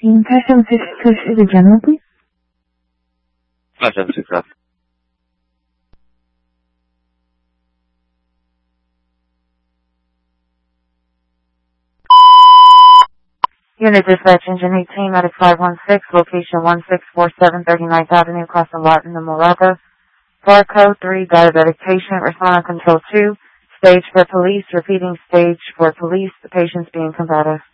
Passion 6 the general, please. Passion 6, Unit Dispatch Engine 18, Medic 516, location 1647 39th Avenue, across the lot in the Moraga. Barcode 3, diabetic patient, respond on control 2, stage for police, repeating stage for police, the patient's being combative.